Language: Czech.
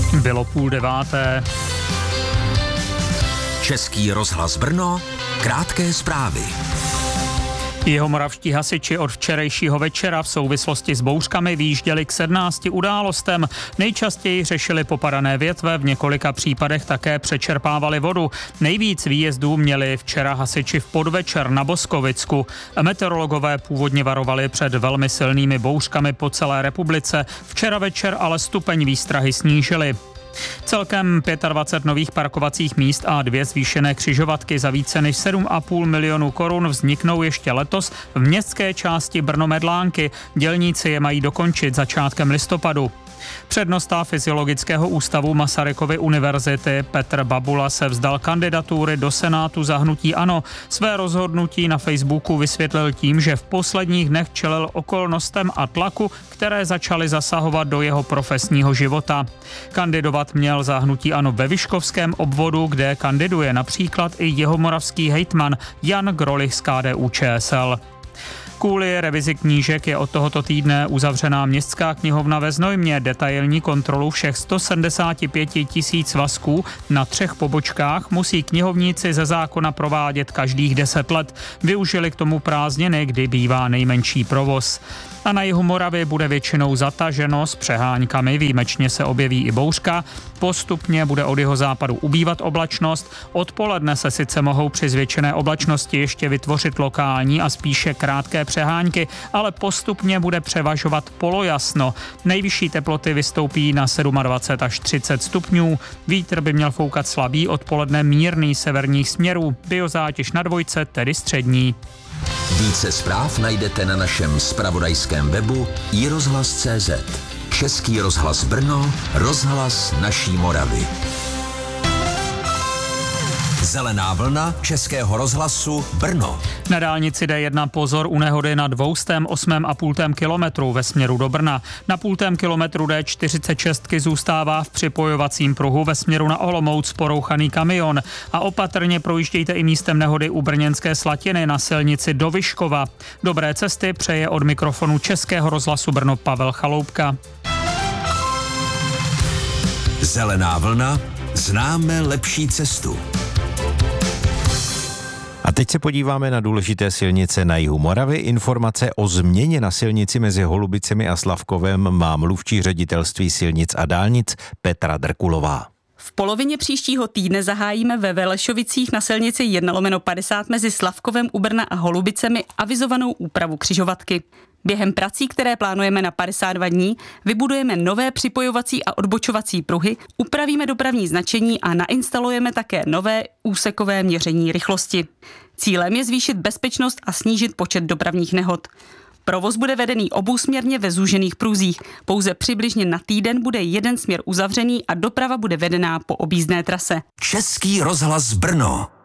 Bylo 8:30. Český rozhlas Brno, krátké zprávy. Jihomoravští hasiči od včerejšího večera v souvislosti s bouřkami vyjížděli k 17 událostem. Nejčastěji řešili popadané větve, v několika případech také přečerpávali vodu. Nejvíc výjezdů měli včera hasiči v podvečer na Boskovicku. Meteorologové původně varovali před velmi silnými bouřkami po celé republice. Včera večer ale stupeň výstrahy snížili. Celkem 25 nových parkovacích míst a 2 zvýšené křižovatky za více než 7,5 milionu korun vzniknou ještě letos v městské části Brno-Medlánky. Dělníci je mají dokončit začátkem listopadu. Přednosta Fyziologického ústavu Masarykovy univerzity Petr Babula se vzdal kandidatury do Senátu za hnutí ANO. Své rozhodnutí na Facebooku vysvětlil tím, že v posledních dnech čelil okolnostem a tlaku, které začaly zasahovat do jeho profesního života. Kandidovat měl za hnutí ANO ve Vyškovském obvodu, kde kandiduje například i jihomoravský hejtman Jan Grolich z KDU-ČSL. Kvůli revizi knížek je od tohoto týdne uzavřená městská knihovna ve Znojmě. Detailní kontrolu všech 175 000 svazků na 3 pobočkách musí knihovníci ze zákona provádět každých 10 let. Využili k tomu prázdniny, kdy bývá nejmenší provoz. A na jihu Moravy bude většinou zataženo s přeháňkami, výjimečně se objeví i bouřka. Postupně bude od jihozápadu ubývat oblačnost. Odpoledne se sice mohou při zvětšené oblačnosti ještě vytvořit lokální a spíše krátké přehánky, ale postupně bude převažovat polojasno. Nejvyšší teploty vystoupí na 27 až 30 stupňů. Vítr by měl foukat slabý, odpoledne mírný severních směrů. Biozátěž na 2, tedy střední. Více zpráv najdete na našem zpravodajském webu iRozhlas.cz. Český rozhlas Brno, rozhlas naší Moravy. Zelená vlna Českého rozhlasu Brno. Na dálnici D1 pozor u nehody na 208,5 kilometru ve směru do Brna. Na 0,5 kilometru D46 zůstává v připojovacím pruhu ve směru na Olomouc porouchaný kamion. A opatrně projíždějte i místem nehody u Brněnské Slatiny na silnici do Vyškova. Dobré cesty přeje od mikrofonu Českého rozhlasu Brno Pavel Chaloupka. Zelená vlna, známe lepší cestu. A teď se podíváme na důležité silnice na jihu Moravy. Informace o změně na silnici mezi Holubicemi a Slavkovem má mluvčí ředitelství silnic a dálnic Petra Drkulová. V polovině příštího týdne zahájíme ve Velešovicích na silnici 1/50 mezi Slavkovem u Brna a Holubicemi avizovanou úpravu křižovatky. Během prací, které plánujeme na 52 dní, vybudujeme nové připojovací a odbočovací pruhy, upravíme dopravní značení a nainstalujeme také nové úsekové měření rychlosti. Cílem je zvýšit bezpečnost a snížit počet dopravních nehod. Provoz bude vedený obousměrně ve zúžených pruzích. Pouze přibližně na týden bude jeden směr uzavřený a doprava bude vedená po objízdné trase. Český rozhlas Brno.